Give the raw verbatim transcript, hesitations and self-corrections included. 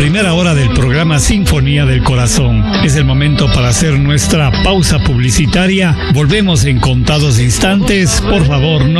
primera hora del programa Sinfonía del Corazón. Es el momento para hacer nuestra pausa publicitaria. Volvemos en contados instantes. Por favor, no